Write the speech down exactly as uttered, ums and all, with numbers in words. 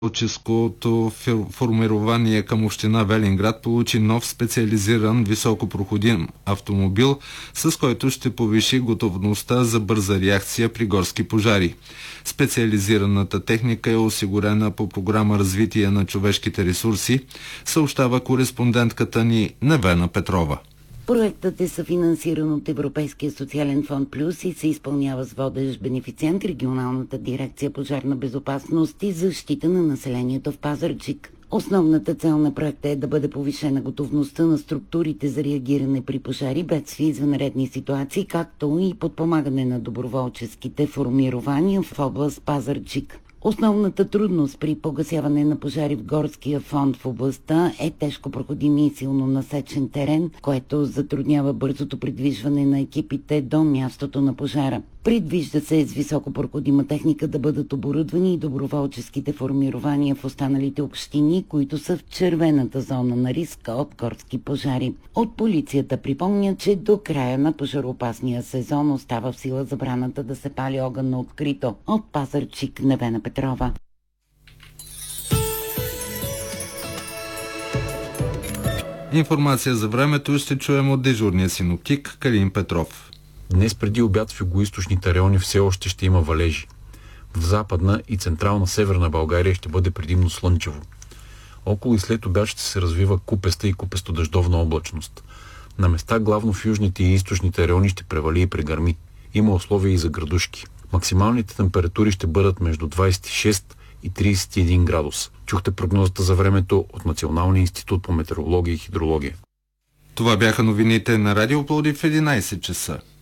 Доброволческото формирование към община Велинград получи нов специализиран високопроходим автомобил, с който ще повиши готовността за бърза реакция при горски пожари. Специализираната техника е осигурена по програма Развитие на човешките ресурси, съобщава кореспондентката ни Невена Петрова. Проектът е съфинансиран от Европейския социален фонд Плюс и се изпълнява с водещ бенефициент Регионалната дирекция пожарна безопасност и защита на населението в Пазарджик. Основната цел на проекта е да бъде повишена готовността на структурите за реагиране при пожари, бедствия и извънредни ситуации, както и подпомагане на доброволческите формирования в област Пазарджик. Основната трудност при погасяване на пожари в горския фонд в областта е тежко проходим и силно насечен терен, което затруднява бързото придвижване на екипите до мястото на пожара. Предвижда се с високопроходима техника да бъдат оборудвани и доброволческите формирования в останалите общини, които са в червената зона на риска от горски пожари. От полицията припомня, че до края на пожароопасния сезон остава в сила забраната да се пали огън на открито. От Пазарджик, Невена Петрова. Информация за времето ще чуем от дежурния синоптик Калин Петров. Днес преди обяд в югоизточните райони все още ще има валежи. В западна и централна северна България ще бъде предимно слънчево. Около и след обяд ще се развива купеста и купесто-дъждовна облачност. На места главно в южните и източните райони ще превали и прегърми. Има условия и за градушки. Максималните температури ще бъдат между двадесет и шест и тридесет и един градус. Чухте прогнозата за времето от Националния институт по метеорология и хидрология. Това бяха новините на Радио Пловдив в единадесет часа.